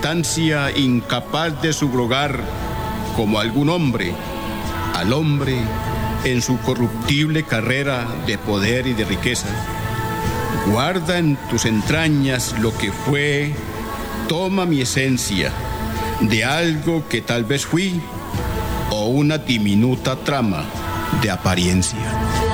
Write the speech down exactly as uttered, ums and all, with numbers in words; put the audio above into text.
instancia incapaz de subrogar, como algún hombre, al hombre en su corruptible carrera de poder y de riqueza. Guarda en tus entrañas lo que fue, toma mi esencia de algo que tal vez fui, o una diminuta trama de apariencia.